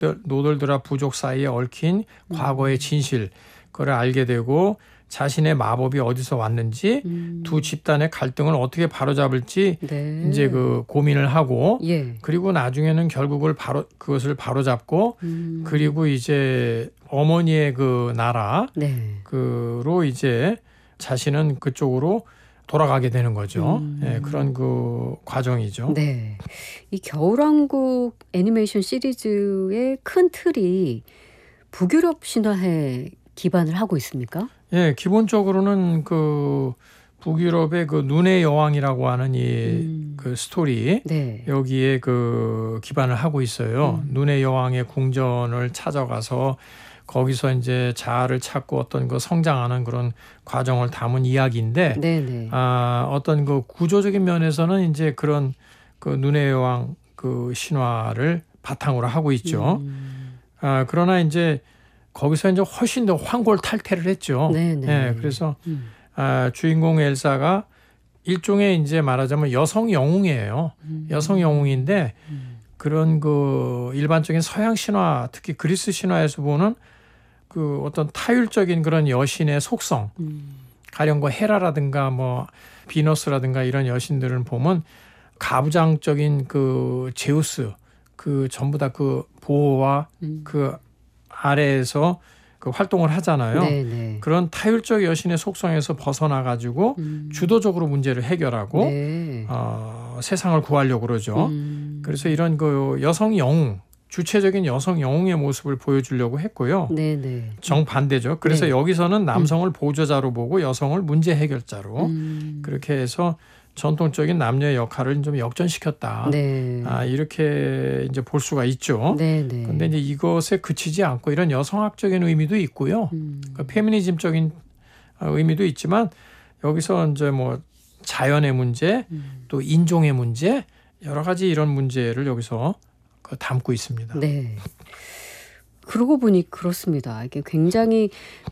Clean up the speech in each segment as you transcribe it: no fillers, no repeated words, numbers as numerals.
노들들아 부족 사이에 얽힌 과거의 진실, 그걸 알게 되고 자신의 마법이 어디서 왔는지 두 집단의 갈등을 어떻게 바로잡을지 네. 이제 그 고민을 하고 예. 그리고 나중에는 결국을 그것을 바로잡고 그리고 이제 어머니의 그 나라 네. 그로 이제 자신은 그쪽으로 돌아가게 되는 거죠. 예, 그런 그 과정이죠. 네. 이 겨울왕국 애니메이션 시리즈의 큰 틀이 북유럽 신화에 기반을 하고 있습니까? 예, 기본적으로는 그 북유럽의 그 눈의 여왕이라고 하는 이 그 스토리 네. 여기에 그 기반을 하고 있어요. 눈의 여왕의 궁전을 찾아가서 거기서 이제 자아를 찾고 어떤 그 성장하는 그런 과정을 담은 이야기인데, 네네. 어떤 그 구조적인 면에서는 이제 그런 그 눈의 여왕 그 신화를 바탕으로 하고 있죠. 그러나 이제 거기서 이제 훨씬 더 환골탈태를 했죠. 네네. 예, 그래서 주인공 엘사가 일종의 이제 말하자면 여성 영웅이에요. 여성 영웅인데 그런 그 일반적인 서양 신화, 특히 그리스 신화에서 보는 그 어떤 타율적인 그런 여신의 속성, 가령 그 헤라라든가 뭐 비너스라든가 이런 여신들을 보면 가부장적인 그 제우스, 그 전부 다 그 보호와 그 아래에서 그 활동을 하잖아요. 네네. 그런 타율적 여신의 속성에서 벗어나 가지고 주도적으로 문제를 해결하고 네. 세상을 구하려고 그러죠. 그래서 이런 그 여성 영웅, 주체적인 여성 영웅의 모습을 보여주려고 했고요. 네네. 정반대죠. 그래서 네. 여기서는 남성을 보조자로 보고 여성을 문제 해결자로 그렇게 해서 전통적인 남녀의 역할을 좀 역전시켰다. 네. 이렇게 이제 볼 수가 있죠. 네네. 근데 이제 이것에 그치지 않고 이런 여성학적인 의미도 있고요. 그 페미니즘적인 의미도 있지만 여기서 이제 뭐 자연의 문제, 또 인종의 문제, 여러 가지 이런 문제를 여기서 담고 있습니다. 네. 그러고 보니 그렇습니다. 이게 굉장히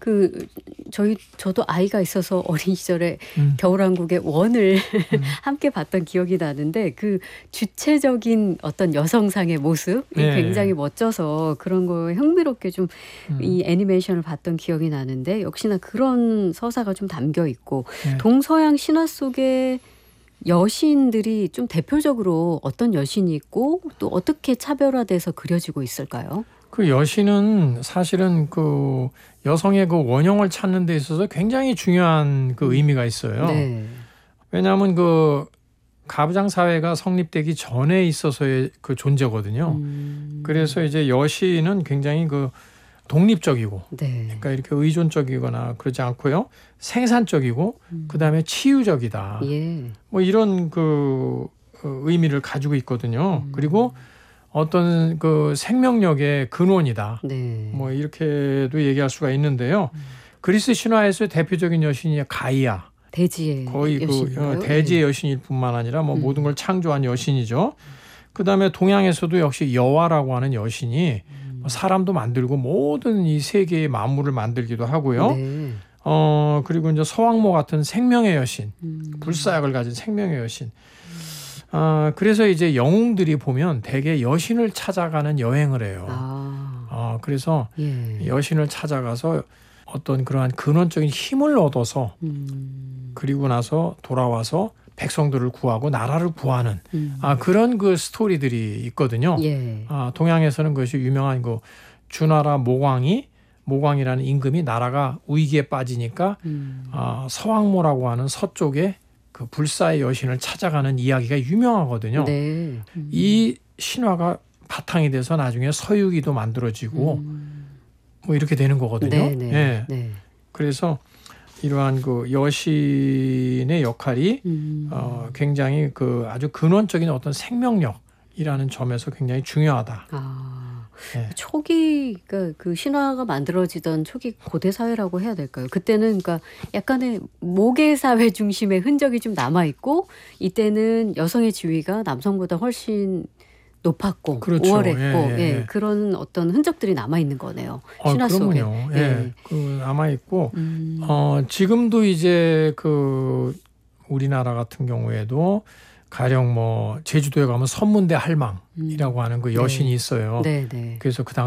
저도 아이가 있어서 어린 시절에 겨울왕국의 원을 함께 봤던 기억이 나는데 그 주체적인 어떤 여성상의 모습이 네. 굉장히 멋져서 그런 거에 흥미롭게 좀 이 애니메이션을 봤던 기억이 나는데 역시나 그런 서사가 좀 담겨 있고 네. 동서양 신화 속에 여신들이 좀 대표적으로 어떤 여신이 있고 또 어떻게 차별화돼서 그려지고 있을까요? 그 여신은 사실은 그 여성의 그 원형을 찾는 데 있어서 굉장히 중요한 그 의미가 있어요. 네. 왜냐하면 그 가부장 사회가 성립되기 전에 있어서의 그 존재거든요. 그래서 이제 여신은 굉장히 그 독립적이고, 네. 그러니까 이렇게 의존적이거나 그러지 않고요, 생산적이고, 그 다음에 치유적이다. 예. 뭐 이런 그 의미를 가지고 있거든요. 그리고 어떤 그 생명력의 근원이다. 네. 뭐 이렇게도 얘기할 수가 있는데요. 그리스 신화에서의 대표적인 여신이 가이아. 대지의 거의 여신인가요? 그 대지의 여신일 뿐만 아니라 뭐 모든 걸 창조한 여신이죠. 그다음에 동양에서도 역시 여와라고 하는 여신이 사람도 만들고 모든 이 세계의 만물을 만들기도 하고요. 네. 그리고 이제 서왕모 같은 생명의 여신, 불사약을 가진 생명의 여신. 그래서 이제 영웅들이 보면 대개 여신을 찾아가는 여행을 해요. 그래서 예. 여신을 찾아가서 어떤 그러한 근원적인 힘을 얻어서 그리고 나서 돌아와서 백성들을 구하고 나라를 구하는 그런 그 스토리들이 있거든요. 예. 동양에서는 그것이 유명한 그 주나라 모광이라는 임금이 나라가 위기에 빠지니까 서왕모라고 하는 서쪽에 그 불사의 여신을 찾아가는 이야기가 유명하거든요. 네. 이 신화가 바탕이 돼서 나중에 서유기도 만들어지고 뭐 이렇게 되는 거거든요. 네네. 예. 네. 그래서 이러한 그 여신의 역할이 굉장히 그 아주 근원적인 어떤 생명력이라는 점에서 굉장히 중요하다. 예. 초기 그 신화가 만들어지던 초기 고대 사회라고 해야 될까요? 그때는 그러니까 약간의 모계 사회 중심의 흔적이 좀 남아 있고 이때는 여성의 지위가 남성보다 훨씬 높았고 그렇죠. 우월했고 예. 그런 어떤 흔적들이 남아 있는 거네요. 신화 속에. 그럼요. 예. 그 남아 있고 지금도 이제 그 우리나라 같은 경우에도 가령 뭐 제주도에 가면 선문대 할망이라고 하는 그 여신이 있어요. 네. 그래서 그